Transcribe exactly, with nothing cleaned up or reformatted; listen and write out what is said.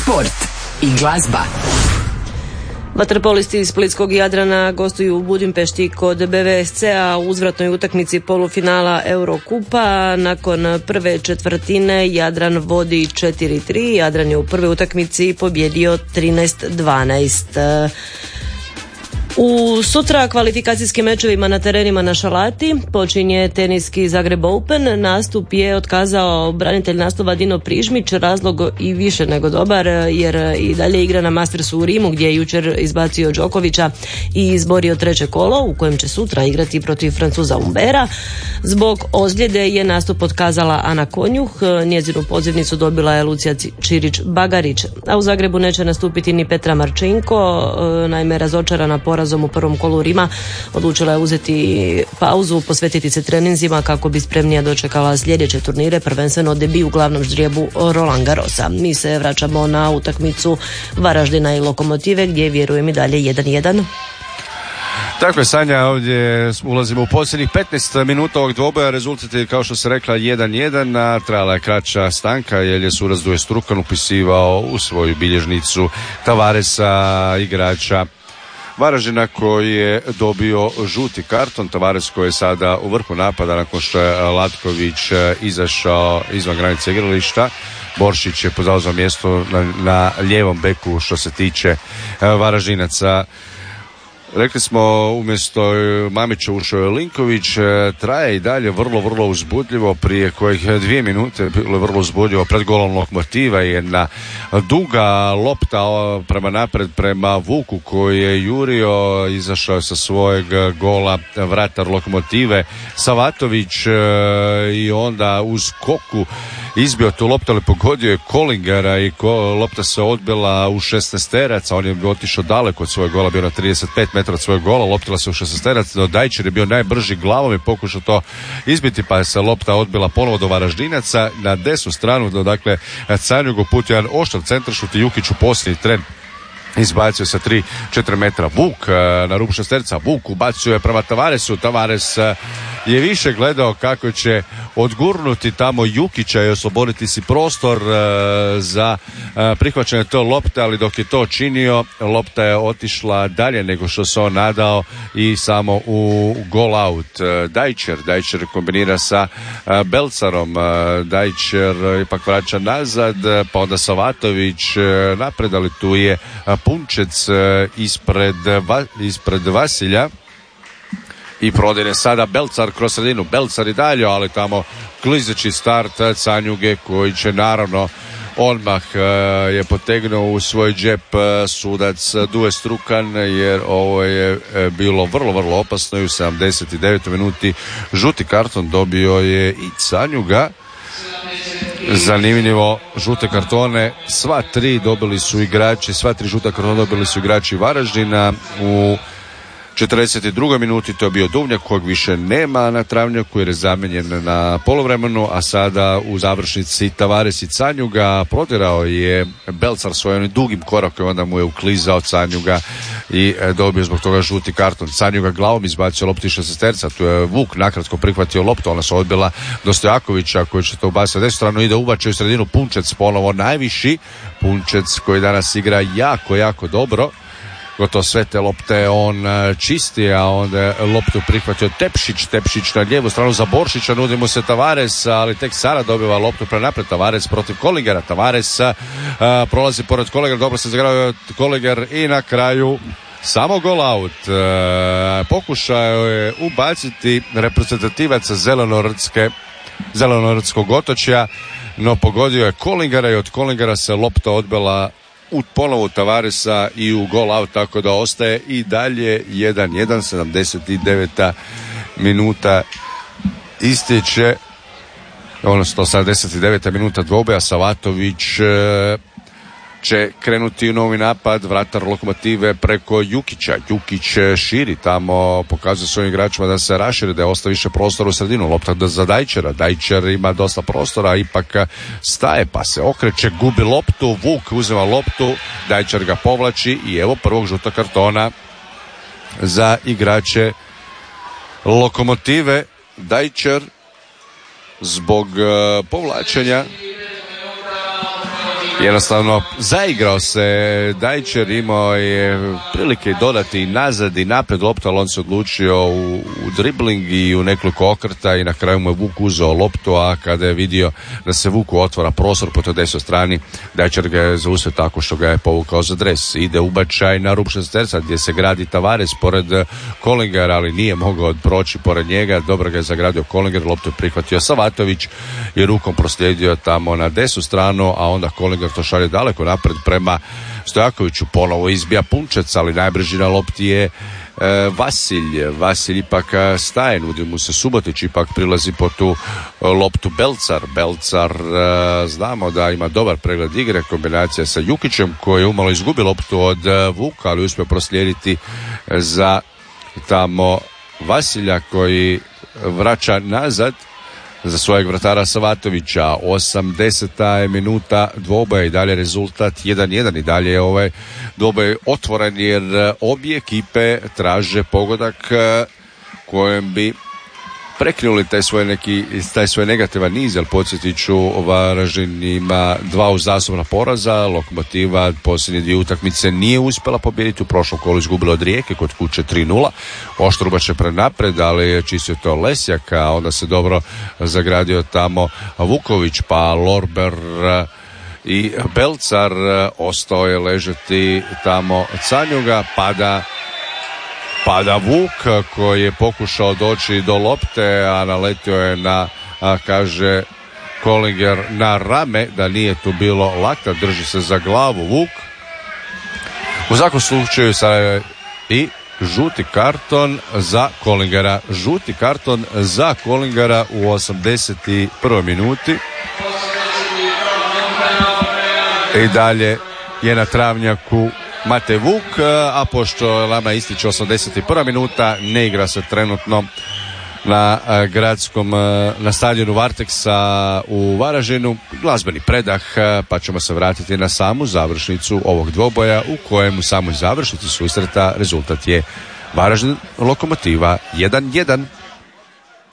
sport i glazba. Vaterpolisti iz Splitskog Jadrana gostuju u Budimpešti kod B V S C-a u uzvratnoj utakmici polufinala Eurokupa. Nakon prve četvrtine Jadran vodi četiri tri. Jadran je u prvoj utakmici pobjedio trinaest dvanaest. U sutra kvalifikacijskim mečevima na terenima na Šalati počinje teniski Zagreb Open. Nastup je otkazao branitelj naslova Dino Prižmić, razlog i više nego dobar jer i dalje igra na Mastersu u Rimu gdje je jučer izbacio Đokovića i izborio treće kolo u kojem će sutra igrati protiv Francuza Umbera. Zbog ozljede je nastup otkazala Ana Konjuh, njezinu pozivnicu dobila je Lucija Čirić-Bagarić, a u Zagrebu neće nastupiti ni Petra Marčenko, naime razočarana porazom u prvom kolu Rima odlučila je uzeti pauzu, posvetiti se treninzima kako bi spremnija dočekala sljedeće turnire, prvenstveno debi u glavnom ždrijebu Roland Garrosa. Mi se vraćamo na utakmicu Varaždina i Lokomotive gdje vjerujem i dalje jedan jedan. Tako je, Sanja, ovdje ulazimo u posljednjih petnaest minuta ovog dvoboja. Rezultat je, kao što se rekla, jedan jedan, a trajala je kraća stanka jer je Suraz Duje Strukan upisivao u svoju bilježnicu Tavaresa, igrača Varaždina, koji je dobio žuti karton. Tavares koji je sada u vrhu napada nakon što je Latković izašao izvan granice igrališta. Boršić je zauzeo mjesto na, na lijevom beku što se tiče Varaždinaca. Rekli smo, umjesto Mamića ušao je Linković. Traje i dalje vrlo, vrlo uzbudljivo. Prije kojih dvije minute bilo je vrlo uzbudljivo pred golom Lokomotiva. Jedna duga lopta prema napred, prema Vuku koji je jurio, izašao sa svojeg gola vratar Lokomotive Savatović i onda uz koku izbio tu loptu, ali pogodio je Kolingera i ko, lopta se odbila u šesnaesterac, on je otišao daleko od svojeg gola, bio na trideset pet metara od svojeg gola, loptila se u šesnaesterac, no Dajčer je bio najbrži glavom i pokušao to izbiti, pa je se lopta odbila ponovo do Varaždinaca na desnu stranu, do, dakle Canjugu putio jedan oštar centaršut i Jukić u posljednji tren izbacio sa tri četiri metra. Vuk na rubu šesterca, Vuk ubacio je prema Tavaresu. Tavares je više gledao kako će odgurnuti tamo Jukića i osloboditi si prostor za prihvaćanje te lopte, ali dok je to činio, lopta je otišla dalje nego što se on nadao i samo u goal out. Dajčer, Dajčer kombinira sa Belcarom, Dajčer ipak vraća nazad, pa onda Savatović napred, ali tu je Punčec ispred, ispred Vasilja i prodire sada Belcar kroz sredinu. Belcar i dalje, ali tamo klizeći start Canjuge koji će naravno odmah je potegnuo u svoj džep sudac Duje Strukan, jer ovo je bilo vrlo, vrlo opasno i u sedamdeset devetoj minuti žuti karton dobio je i Canjuga. Zanimljivo, žute kartone sva tri dobili su igrači, sva tri žuta kartona dobili su igrači Varaždina. U četrdeset drugoj minuti to je bio Duvnjak kojeg više nema na travnjaku jer je zamijenjen na poluvremenu, a sada u završnici Tavares i Canjuga. Prodirao je Belcar svojim dugim korakom, onda mu je uklizao Canjuga i dobio zbog toga žuti karton. Canjuga glavom izbacio loptu iz šesterca, tu je Vuk nakratko prihvatio loptu, ona se odbila do Stojakovića koji će to ubaciti na desnu stranu, ide ubačaj u sredinu Punčec, ponovo najviši Punčec koji danas igra jako, jako dobro. Gotovo sve te lopte on čisti, a onda je loptu prihvatio Tepšić, Tepšić na lijevu stranu za Boršića, nudi mu se Tavares, ali tek sada dobiva loptu pre napred. Tavares protiv Kolingera, Tavares a, prolazi pored Kolingera, dobro se zagrao Kolinger i na kraju samo gol out. E, pokušao je ubaciti reprezentativac Zelenorodske, Zelenorodskog otočja, no pogodio je Kolingera i od Kolingera se lopta odbila u ponovu Tavaresa i u gol out, tako da ostaje i dalje jedan jedan. Sedamdeset deveta minuta istječe, odnosno sedamdeset deveta minuta dvoboja. Savatović e, će krenuti u novi napad, vratar Lokomotive preko Jukića. Jukić širi tamo, pokazuje svojim igračima da se raširi, da je ostaje više prostora u sredinu. Lopta za Dajčera, Dajčer ima dosta prostora, ipak staje pa se okreće, gubi loptu, Vuk uzima loptu, Dajčer ga povlači i evo prvog žuta kartona za igrače Lokomotive. Dajčer zbog uh, povlačenja Jednostavno zaigrao se Dajčer, imao je prilike dodati nazad i napred loptu, ali on se odlučio u, u dribling i u nekoliko okrta i na kraju mu je Vuk uzeo loptu, a kada je vidio da se Vuku otvara prostor po toj desnoj strani, Dajčer ga je zaustavio tako što ga je povukao za dres. Ide ubačaj na rub šesterca gdje se gradi Tavares pored Kolingera, ali nije mogao proći pored njega, dobro ga je zagradio Kolinger, loptu je prihvatio Savatović i rukom proslijedio tamo na desnu stranu, a onda Kolinger to šalje daleko napred prema Stojakoviću, ponovo izbija Punčec, ali najbrži na lopti je e, Vasilj. Vasilj ipak staje, nudi mu se Subotić, ipak prilazi po tu loptu Belcar. Belcar e, znamo da ima dobar pregled igre, kombinacija sa Jukićem koji je umalo izgubio loptu od Vuka, ali uspio proslijediti za tamo Vasilja koji vraća nazad za svojeg vratara Savatovića. osamdeseta je minuta dvoboja i dalje rezultat jedan jedan i dalje je ovaj dvoboj otvoren jer obje ekipe traže pogodak kojem bi prekinuli taj svoj neki taj svoj negativan niz, jer podsjetit ću, Varaždin ima dva uzastopna poraza, Lokomotiva posljednje dvije utakmice nije uspjela pobijediti, u prošlom kolu izgubila od Rijeke kod kuće tri nula. Oštrubač je prenapred, ali je čistio to Lesjak, a onda se dobro zagradio tamo Vuković, pa Lorber i Belcar, ostao je ležati tamo Canjuga, pada Pada Vuk koji je pokušao doći do lopte, a naletio je na, a, kaže Kolinger, na rame, da nije tu bilo lakta, drži se za glavu Vuk. U svakom slučaju sada i žuti karton za Kolingera. Žuti karton za Kolingera u osamdeset prvoj minuti. I dalje je na travnjaku Matej Vuk, a pošto nama ističe osamdeset prva minuta, ne igra se trenutno na gradskom, na stadionu Varteksa u Varaždinu, glazbeni predah, pa ćemo se vratiti na samu završnicu ovog dvoboja u kojem u samoj završnici susreta rezultat je Varaždin Lokomotiva jedan jedan.